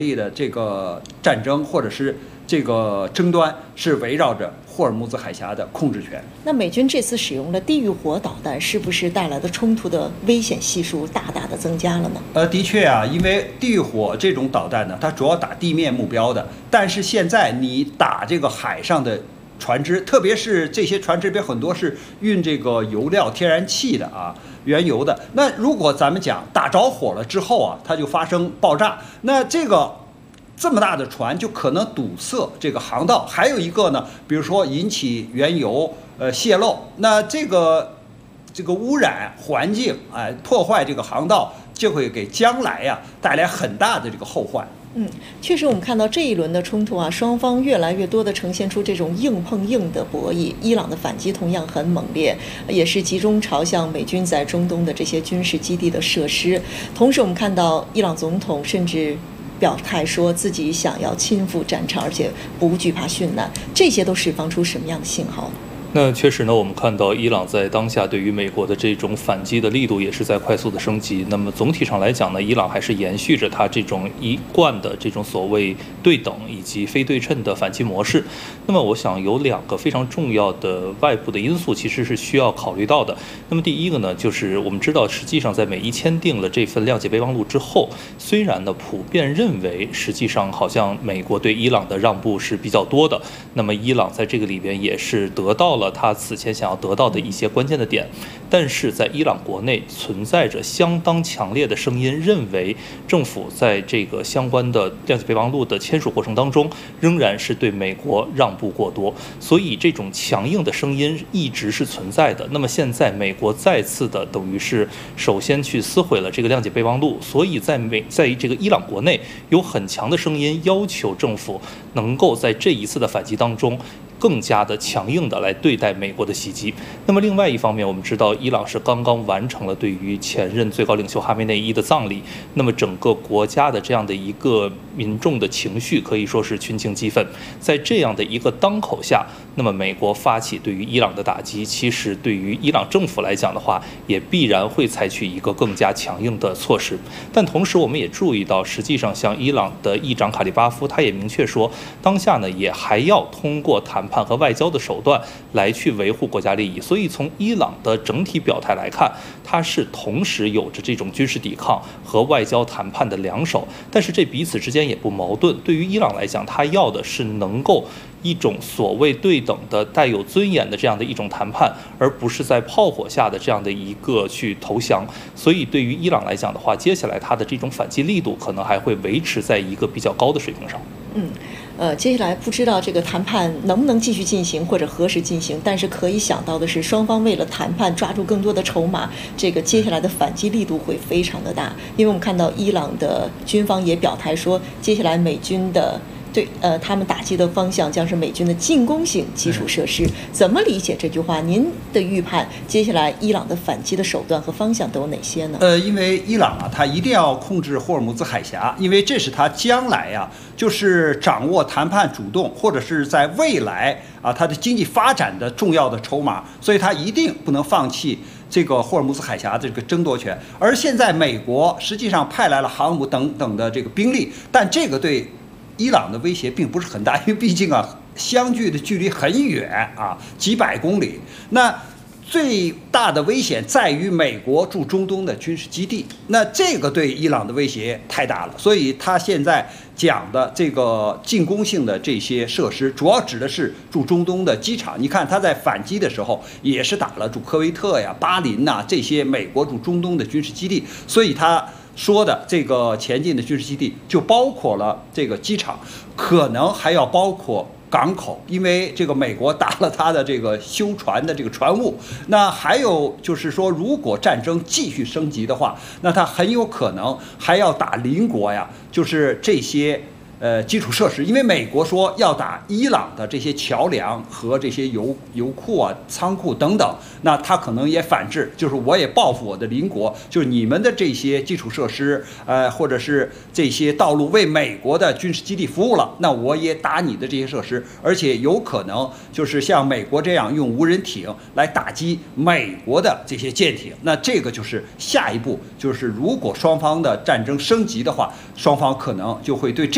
力的这个战争或者是这个争端是围绕着霍尔木兹海峡的控制权。 那美军这次使用了地狱火导弹，是不是带来的冲突的危险系数大大的增加了呢？ 的确啊，因为地狱火这种导弹呢，它主要打地面目标的，但是现在你打这个海上的船只，特别是这些船只里边很多是运这个油料、天然气的啊。原油的，那如果咱们讲打着火了之后啊，它就发生爆炸，那这么大的船就可能堵塞这个航道。还有一个呢，比如说引起原油泄漏，那这个污染环境，破坏这个航道，就会给将来呀带来很大的这个后患。 确实，我们看到这一轮的冲突啊，双方越来越多的呈现出这种硬碰硬的博弈。伊朗的反击同样很猛烈，也是集中朝向美军在中东的这些军事基地的设施。同时，我们看到伊朗总统甚至表态说自己想要亲赴战场，而且不惧怕殉难，这些都释放出什么样的信号呢？ 那确实呢，我们看到伊朗在当下对于美国的这种反击的力度也是在快速的升级。那么总体上来讲呢，伊朗还是延续着它这种一贯的这种所谓对等以及非对称的反击模式。那么我想有两个非常重要的外部的因素其实是需要考虑到的。那么第一个呢，就是我们知道实际上在美伊签订了这份谅解备忘录之后，虽然呢普遍认为实际上好像美国对伊朗的让步是比较多的，那么伊朗在这个里边也是得到了他此前想要得到的一些关键的点，但是在伊朗国内存在着相当强烈的声音，认为政府在这个相关的谅解备忘录的签署过程当中，仍然是对美国让步过多，所以这种强硬的声音一直是存在的。那么现在美国再次的等于是首先去撕毁了这个谅解备忘录，所以在这个伊朗国内有很强的声音要求政府能够在这一次的反击当中更加的强硬的来对待美国的袭击。那么另外一方面，我们知道伊朗是刚刚完成了对于前任最高领袖哈梅内伊的葬礼，那么整个国家的这样的一个民众的情绪可以说是群情激愤。在这样的一个当口下，那么美国发起对于伊朗的打击，其实对于伊朗政府来讲的话，也必然会采取一个更加强硬的措施。但同时我们也注意到，实际上像伊朗的议长卡利巴夫，他也明确说，当下呢也还要通过谈判和外交的手段来去维护国家利益。所以从伊朗的整体表态来看，它是同时有着这种军事抵抗和外交谈判的两手，但是这彼此之间也不矛盾。对于伊朗来讲，他要的是能够一种所谓对等的带有尊严的这样的一种谈判，而不是在炮火下的这样的一个去投降。所以对于伊朗来讲的话，接下来它的这种反击力度可能还会维持在一个比较高的水平上。 接下来不知道这个谈判能不能继续进行或者何时进行，但是可以想到的是，双方为了谈判抓住更多的筹码，这个接下来的反击力度会非常的大。因为我们看到伊朗的军方也表态说，接下来美军的他们打击的方向将是美军的进攻性基础设施。怎么理解这句话？您的预判，接下来伊朗的反击的手段和方向都有哪些呢？ 因为伊朗啊，它一定要控制霍尔木兹海峡，因为这是它将来啊，就是掌握谈判主动，或者是在未来啊，它的经济发展的重要的筹码，所以它一定不能放弃这个霍尔木兹海峡的这个争夺权。而现在美国实际上派来了航母等等的这个兵力，但这个对伊朗的威胁并不是很大，因为毕竟啊，相距的距离很远啊，几百公里。那最大的危险在于美国驻中东的军事基地，那这个对伊朗的威胁太大了。所以他现在讲的这个进攻性的这些设施，主要指的是驻中东的机场。你看他在反击的时候，也是打了驻科威特呀、巴林呐这些美国驻中东的军事基地，所以他说的这个前进的军事基地就包括了这个机场，可能还要包括港口，因为这个美国打了他的这个修船的这个船坞。那还有就是说，如果战争继续升级的话，那他很有可能还要打邻国呀，就是这些基础设施，因为美国说要打伊朗的这些桥梁和这些油库啊、仓库等等，那他可能也反制，就是我也报复我的邻国，就是你们的这些基础设施，或者是这些道路为美国的军事基地服务了，那我也打你的这些设施，而且有可能就是像美国这样用无人艇来打击美国的这些舰艇，那这个就是下一步，就是如果双方的战争升级的话，双方可能就会对这